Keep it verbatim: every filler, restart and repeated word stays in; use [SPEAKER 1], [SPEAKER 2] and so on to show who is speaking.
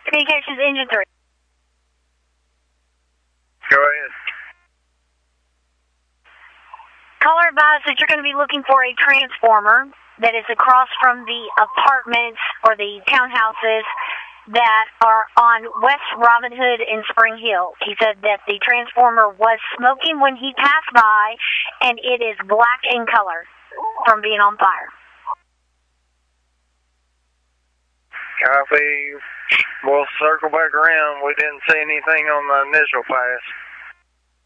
[SPEAKER 1] Communications Engine three.
[SPEAKER 2] Go ahead.
[SPEAKER 1] Caller advised that you're going to be looking for a transformer that is across from the apartments or the townhouses that are on West Robin Hood in Spring Hill. He said that the transformer was smoking when he passed by, and it is black in color from being on fire.
[SPEAKER 2] Copy. We'll circle back around. We didn't see anything on the initial pass.